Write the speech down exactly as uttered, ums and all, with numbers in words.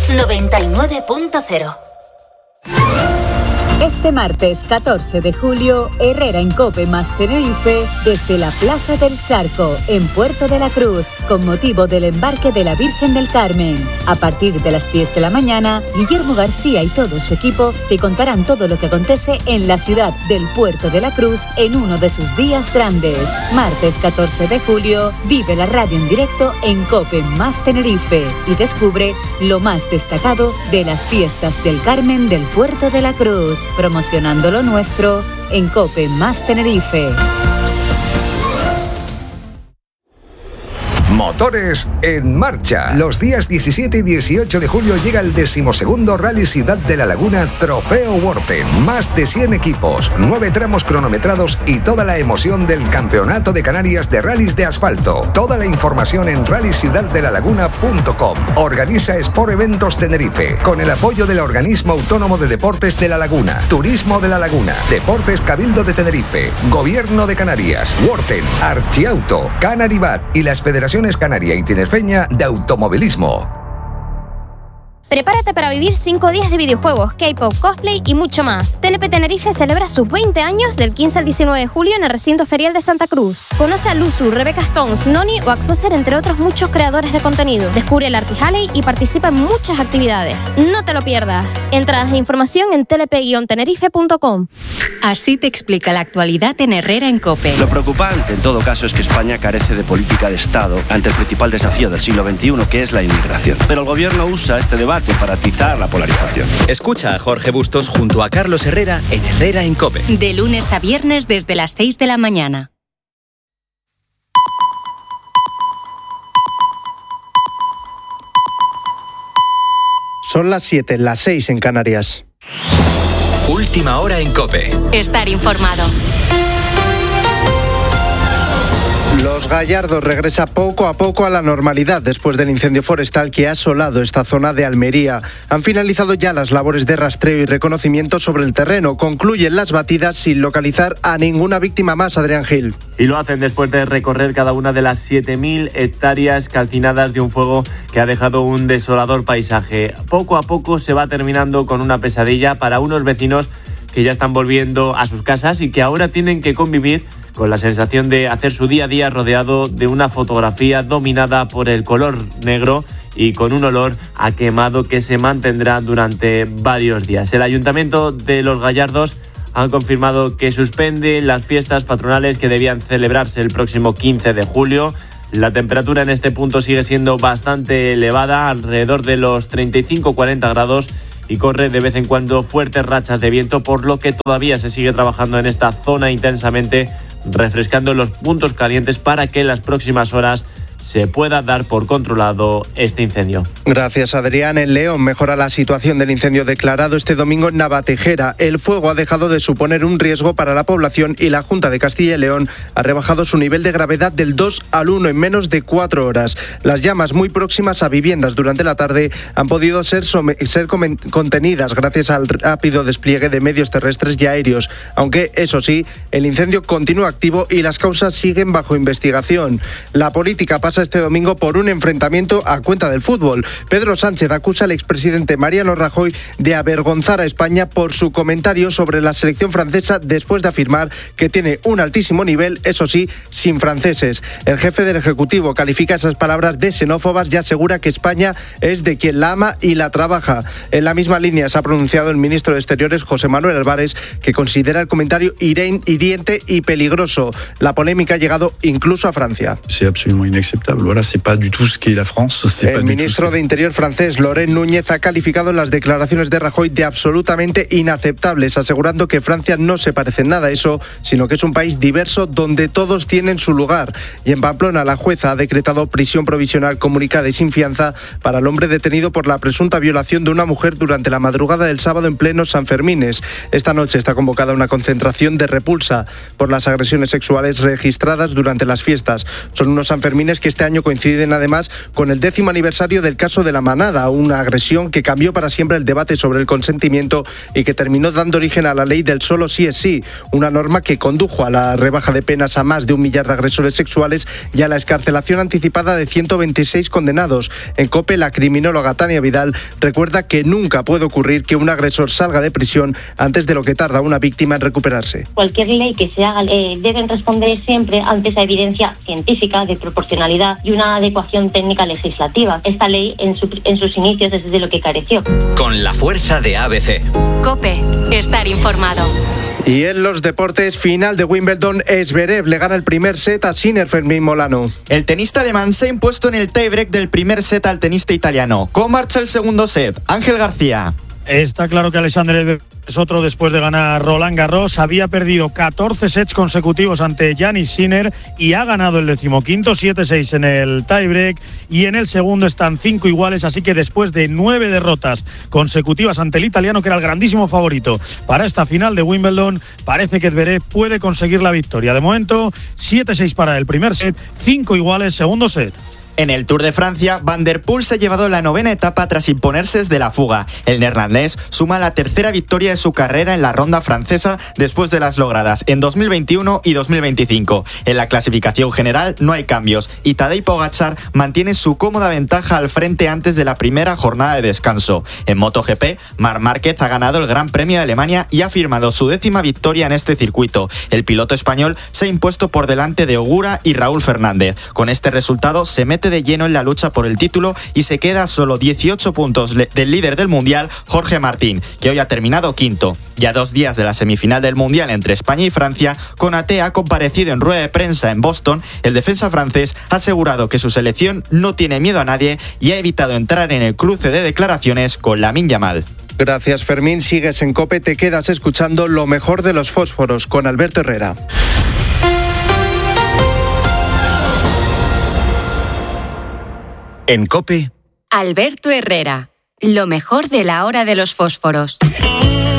noventa y nueve punto cero. Este martes catorce de julio, Herrera en Cope más Tenerife desde la Plaza del Charco, en Puerto de la Cruz, con motivo del embarque de la Virgen del Carmen. A partir de las diez de la mañana, Guillermo García y todo su equipo te contarán todo lo que acontece en la ciudad del Puerto de la Cruz en uno de sus días grandes. Martes catorce de julio, vive la radio en directo en Cope más Tenerife y descubre lo más destacado de las fiestas del Carmen del Puerto de la Cruz. Promocionando lo nuestro en Cope más Tenerife. Motores en marcha. Los días diecisiete y dieciocho de julio llega el decimosegundo Rally Ciudad de la Laguna Trofeo Worten. Más de cien equipos, nueve tramos cronometrados y toda la emoción del Campeonato de Canarias de Rallys de Asfalto. Toda la información en rally ciudad de la laguna punto com. Organiza Sport Eventos Tenerife, con el apoyo del Organismo Autónomo de Deportes de la Laguna, Turismo de la Laguna, Deportes Cabildo de Tenerife, Gobierno de Canarias, Worten, Archiauto, Canaribat y las Federaciones Canaria y Tinerfeña de Automovilismo. Prepárate para vivir cinco días de videojuegos, K-pop, cosplay y mucho más. T L P Tenerife celebra sus veinte años del quince al diecinueve de julio en el recinto ferial de Santa Cruz. Conoce a Luzu, Rebecca Stones, Noni o Axoser, entre otros muchos creadores de contenido. Descubre el Artis Alley y participa en muchas actividades. No te lo pierdas. Entradas e información en telep guion tenerife punto com. Así te explica la actualidad en Herrera en Cope. Lo preocupante, en todo caso, es que España carece de política de Estado ante el principal desafío del siglo veintiuno, que es la inmigración. Pero el gobierno usa este debate para atizar la polarización. Escucha a Jorge Bustos junto a Carlos Herrera en Herrera en Cope. De lunes a viernes desde las seis de la mañana. Son las siete, las seis en Canarias. Última hora en Cope. Estar informado. Los Gallardos regresa poco a poco a la normalidad después del incendio forestal que ha asolado esta zona de Almería. Han finalizado ya las labores de rastreo y reconocimiento sobre el terreno. Concluyen las batidas sin localizar a ninguna víctima más, Adrián Gil. Y lo hacen después de recorrer cada una de las siete mil hectáreas calcinadas de un fuego que ha dejado un desolador paisaje. Poco a poco se va terminando con una pesadilla para unos vecinos que ya están volviendo a sus casas y que ahora tienen que convivir con la sensación de hacer su día a día rodeado de una fotografía dominada por el color negro y con un olor a quemado que se mantendrá durante varios días. El Ayuntamiento de Los Gallardos ha confirmado que suspende las fiestas patronales que debían celebrarse el próximo quince de julio. La temperatura en este punto sigue siendo bastante elevada, alrededor de los treinta y cinco a cuarenta grados, y corre de vez en cuando fuertes rachas de viento, por lo que todavía se sigue trabajando en esta zona intensamente, refrescando los puntos calientes para que en las próximas horas se pueda dar por controlado este incendio. Gracias, Adrián. En León mejora la situación del incendio declarado este domingo en Navatejera. El fuego ha dejado de suponer un riesgo para la población y la Junta de Castilla y León ha rebajado su nivel de gravedad del dos al uno en menos de cuatro horas. Las llamas muy próximas a viviendas durante la tarde han podido ser, ser contenidas gracias al rápido despliegue de medios terrestres y aéreos, aunque eso sí, el incendio continúa activo y las causas siguen bajo investigación. La política pasa este domingo por un enfrentamiento a cuenta del fútbol. Pedro Sánchez acusa al expresidente Mariano Rajoy de avergonzar a España por su comentario sobre la selección francesa después de afirmar que tiene un altísimo nivel, eso sí, sin franceses. El jefe del Ejecutivo califica esas palabras de xenófobas y asegura que España es de quien la ama y la trabaja. En la misma línea se ha pronunciado el ministro de Exteriores, José Manuel Álvarez, que considera el comentario hiriente y peligroso. La polémica ha llegado incluso a Francia. Es absolutamente inaceptable. Voilà, c'est pas du tout ce qu'est la France. El ministro de Interior francés, Laurent Núñez, ha calificado las declaraciones de Rajoy de absolutamente inaceptables, asegurando que Francia no se parece en nada a eso, sino que es un país diverso donde todos tienen su lugar. Y en Pamplona, la jueza ha decretado prisión provisional comunicada y sin fianza para el hombre detenido por la presunta violación de una mujer durante la madrugada del sábado en pleno Sanfermines. Esta noche está convocada una concentración de repulsa por las agresiones sexuales registradas durante las fiestas. Son unos Sanfermines que están este año coinciden además con el décimo aniversario del caso de La Manada, una agresión que cambió para siempre el debate sobre el consentimiento y que terminó dando origen a la ley del solo sí es sí, una norma que condujo a la rebaja de penas a más de un millar de agresores sexuales y a la excarcelación anticipada de ciento veintiséis condenados. En COPE, la criminóloga Tania Vidal recuerda que nunca puede ocurrir que un agresor salga de prisión antes de lo que tarda una víctima en recuperarse. Cualquier ley que se haga eh, deben responder siempre ante esa evidencia científica de proporcionalidad y una adecuación técnica legislativa. Esta ley en, su, en sus inicios es de lo que careció. Con la fuerza de A B C. COPE, estar informado. Y en los deportes, final de Wimbledon, Zverev le gana el primer set a Sinner. Fermín Molano. El tenista alemán se ha impuesto en el tiebreak del primer set al tenista italiano. ¿Cómo marcha el segundo set? Ángel García. Está claro que Alexander es otro después de ganar Roland Garros. Había perdido catorce sets consecutivos ante Jannik Sinner y ha ganado el decimoquinto, siete seis en el tiebreak, y en el segundo están cinco iguales, así que después de nueve derrotas consecutivas ante el italiano, que era el grandísimo favorito para esta final de Wimbledon, parece que Zverev puede conseguir la victoria. De momento, siete seis para el primer set, cinco iguales, segundo set. En el Tour de Francia, Van der Poel se ha llevado la novena etapa tras imponerse desde la fuga. El neerlandés suma la tercera victoria de su carrera en la ronda francesa después de las logradas en dos mil veintiuno y dos mil veinticinco. En la clasificación general no hay cambios y Tadej Pogačar mantiene su cómoda ventaja al frente antes de la primera jornada de descanso. En MotoGP, Marc Márquez ha ganado el Gran Premio de Alemania y ha firmado su décima victoria en este circuito. El piloto español se ha impuesto por delante de Ogura y Raúl Fernández. Con este resultado se mete de lleno en la lucha por el título y se queda a solo dieciocho puntos del líder del Mundial, Jorge Martín, que hoy ha terminado quinto. Ya dos días de la semifinal del Mundial entre España y Francia, Konaté ha comparecido en rueda de prensa en Boston. El defensa francés ha asegurado que su selección no tiene miedo a nadie y ha evitado entrar en el cruce de declaraciones con Lamine Yamal. Gracias, Fermín. Sigues en COPE, te quedas escuchando lo mejor de los fósforos con Alberto Herrera. En COPE, Alberto Herrera, lo mejor de la hora de los fósforos.